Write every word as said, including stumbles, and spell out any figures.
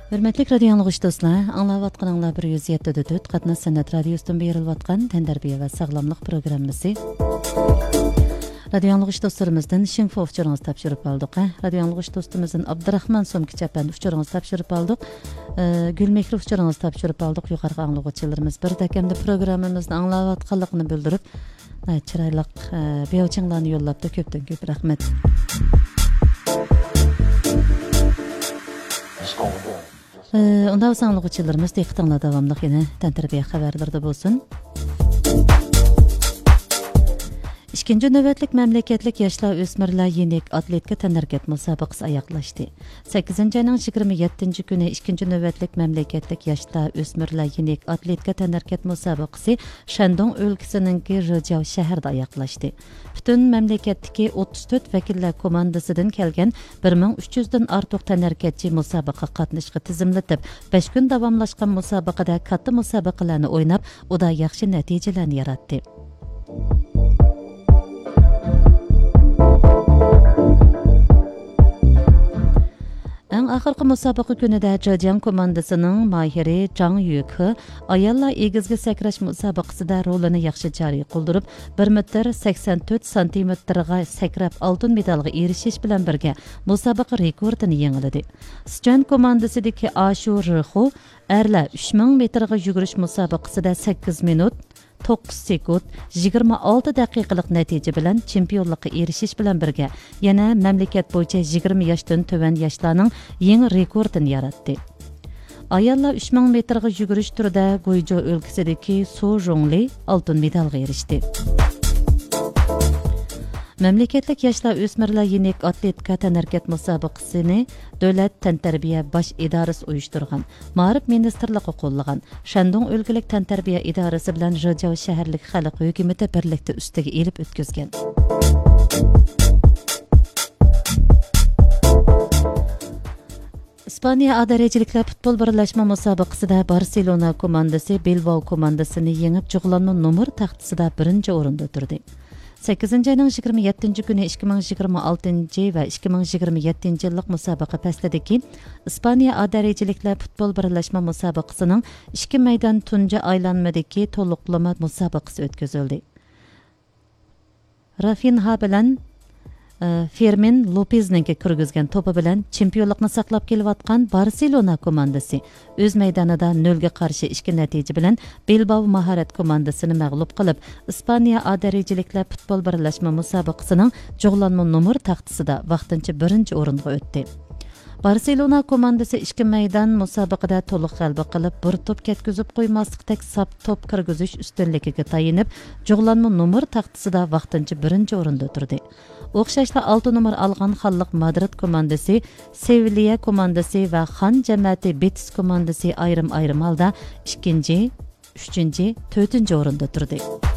Hürmetlik radio yanılgıç dostlar, anlayatqanыңlar bir yüz yedi nöqta to'rt Qatnaz Sanat radiosundan beriliyotgan Tendarbiya ve Sağlamlık programmasi. Radio yanılgıç dostlarımızdan Şinfo uçurunuz tapşırıp aldık. Radio yanılgıç dostumuzdan Abdurrahman Somkiç efendi uçurunuz tapşırıp aldık. Gülmekli uçurunuz tapşırıp aldık. Yukarı anlıqçılarımız bir dakemde programımızın anlayatqanlığını bildirip çıraylık beyavçınlarını yollaptı. Köpten köp rahmet. Onda sanlıqçılarımız diqqətinizə davamlıq yine Tendarbiya xəbərlərdə bolsun. İkinci növbətlik məmləkətlik yaşlar ösmürlər yenik atletika tənərkət müsabiqəsi ayaqlaşdı. sakkizinci ayının yigirma yettinci günü ikinci növbətlik məmləkətlik yaşlar ösmürlər yenik atletika tənərkət müsabiqəsi Shandong өлkəsininki Rıjav şəhərdə ayaqlaşdı. Bütün məmləkətdəki o'ttiz to'rt vəkillər komandasından kelgan bir ming uch yuzdan ortiq tənərkətçi müsabiqə qatnashqa tizimlatib, besh kun davomlashgan musobaqada katta musobaqalarni o'ynab, uda yaxshi natijalarni yaratdi. Ən axırqı musabaqa günüdə Zhejiang komandasının mahiri Zhang Yuke ayollar egizgi sakrash musobaqasida rolini yaxshi joriy qildirib, bir metr sakson to'rt santimetrga sakrab oltin medalga erishish bilan birga musobaqa rekordini yangiladi. Sichuan komandasidagi Ashu Rixu erlar uch ming metrga yugurish musobaqasida sakkiz minut to'qqiz sekund yigirma olti daqiqalik natija bilan chempionlikka erishish bilan birga yana mamlakat bo'yicha yigirma yoshdan tuvan yoshlarning yangi rekordini yaratdi. Ayollar uch ming metrga yugurish turida Guizhou o'lkasidagi Su Zhongli oltin medalga erishdi. Mamlakatlik yoshlar o'smirlar yenik atletika tənərkət musobaqasini Davlat Tantarbiya bosh idorasi uyushtirgan, Ma'rif ministrligi qo'llagan, Shandong o'lkalik Tantarbiya idorasi bilan Rıjav shaharlik xalq hukumati birlikda ustiga elib o'tkazgan. İspaniya A darajaliklar futbol birlashma musobaqasida Barcelona komandasi Bilbao komandasini yengib, jug'lanma nomer taxtasida birinchi o'rinda turdi. sakkizinci ayının yigirma yettinci günü ikki ming yigirma oltinchi va ikki ming yigirma yettinchi yillik musobaqa faslidagi İspaniya A darajaliklar futbol birlashma musobaqasining ikki maydon tunji aylanmadagi to'liqlama musobaqasi o'tkazildi. Rafinha bilan Fermin Lopezninki kirgizgan to'pi bilan chempionlikni saqlab kelayotgan Barcelona komandasi o'z maydonida nolga qarshi ikki natija bilan Bilbao mahorat komandasini mag'lub qilib, Ispaniya A darajaliklar futbol birlashma musobaqasining jug'lanma nomer taxtasida vaqtincha birinchi o'ringa o'tdi. Barcelona komandasi ikki maydon musobaqada to'liq g'alaba qilib, bir to'p ketkizib qo'ymaslikdek sap to'p kirgizish ustunligiga tayinib, jug'lanma nomer taxtasida vaqtincha birinchi o'rinda turdi. O'xshashla olti nomer olgan Xalq Madrid komandasi, Sevilla komandasi va Xan jamoati Betis komandasi ayrim-ayrim holda ikkinchi, uchinchi, to'rtinchi o'rinda turdi.